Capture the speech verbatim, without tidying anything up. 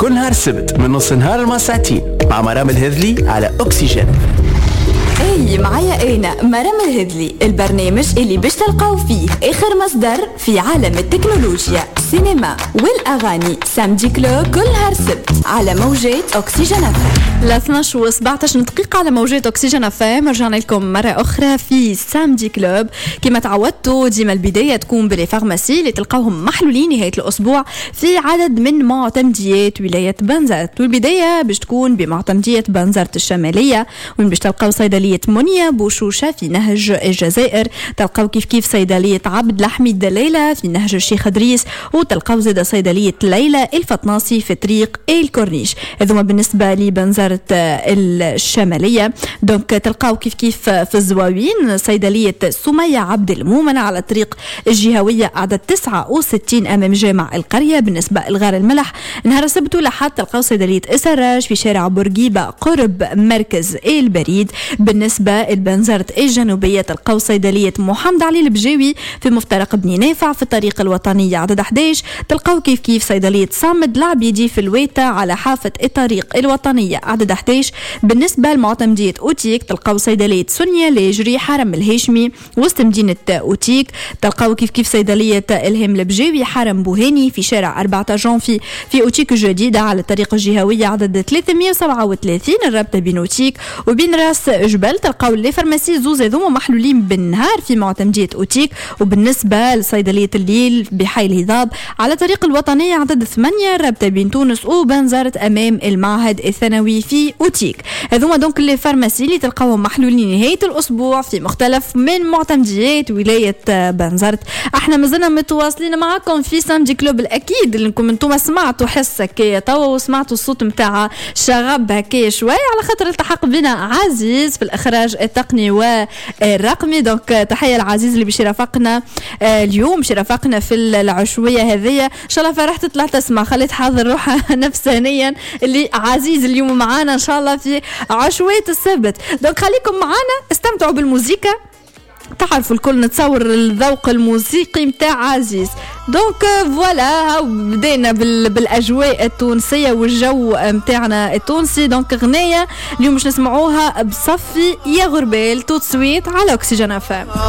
كل نهار السبت من نص نهار لما ساعتين مع مرام الهذلي على أكسجين. اي معايا انا مرام الهذلي، البرنامج اللي باش تلقاو فيه اخر مصدر في عالم التكنولوجيا، السينما والاغاني. سامدي كلوب كل نهار سبت على موجات اوكسجين اف ام. ل اثناش و سبعطاش دقيقه على موجات اوكسجين اف ام. رجعنا لكم مره اخرى في سامدي كلوب. كما تعودتوا ديما البدايه تكون بلي فارماسي اللي تلقاوهم محلولين نهايه الاسبوع في عدد من معتمديات ولايه بنزرت، والبدايه باش تكون بمعتمديه بنزرت الشماليه، وين باش تلقاو صيدليه منيا بوشوشة في نهج الجزائر، تلقاو كيف كيف صيدلية عبد الحميد دليلة في نهج الشيخ إدريس، وتلقاو زيادة صيدلية ليلى الفطناصي في طريق الكورنيش. هذوما بالنسبة لبنزرت الشمالية. دونك تلقاو كيف كيف في الزواوين صيدلية سمية عبد المؤمن على الطريق الجهوية عدد تسعة وستين أمام جامع القرية. بالنسبة لغار الملح نهار السبت لحد تلقاو صيدلية إسراج في شارع بورقيبة قرب مركز البريد. بالنسبة البنزرت الجنوبية تلقاو صيدلية محمد علي البجاوي في مفترق بني نافع في الطريق الوطنية عدد أحد عشر. تلقاو كيف كيف صيدلية صامد العبيدي في الويتة على حافة الطريق الوطنية عدد أحد عشر. بالنسبة لمعتمدية أوتيك تلقاو صيدلية سونيا لاجري حرم الهاشمي وسط مدينة أوتيك. تلقاو كيف كيف صيدلية الهام البجاوي حرم بوهاني في شارع أربعة جانفي في أوتيك الجديدة على الطريق الجهوية عدد ثلاثمائة وسبعة وثلاثين الرابطة بين أوتيك وبين راس جبل. تلقاو لي فارماسي زوز هذوما محلولين بالنهار في معتمدية أوتيك. وبالنسبة لصيدلية الليل بحي الهضاب على طريق الوطنية عدد ثمانية رابطة بين تونس وبنزرت أمام المعهد الثانوي في أوتيك. هذوما دونك لي فارماسي اللي تلقاوهم محلولين نهاية الأسبوع في مختلف من معتمديات ولاية بنزرت. احنا مازلنا متواصلين معكم في سامدي كلوب الأكيد لأنكم انتم سمعتوا حس هكايا توا وسمعتوا الصوت متاع شغب هكايا شوي على خاطر التحق بنا عزيز في الإخراج التقني والرقمي. دونك تحية العزيز اللي باش يرافقنا اليوم، باش يرافقنا في العشوية هذية. إن شاء الله فرحت طلع تسمع، خليت حاضر روحها نفسانيا اللي عزيز اليوم معانا إن شاء الله في عشوية السبت. دونك خليكم معانا استمتعوا بالموسيقى. تعرفوا الكل نتصور الذوق الموسيقي متاع عزيز. دونك فوالا بدينا بالاجواء التونسيه والجو متاعنا التونسي. دونك غنيه اليوم مش نسمعوها بصفي يا غربال توت سويت على أكسجين اف ام.